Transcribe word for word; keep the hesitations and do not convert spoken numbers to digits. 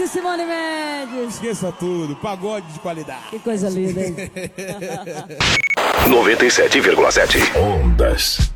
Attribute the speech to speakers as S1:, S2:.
S1: e Simone Mendes.
S2: Esqueça tudo, pagode de qualidade.
S1: Que coisa linda, hein?
S3: noventa e sete vírgula sete Ondas.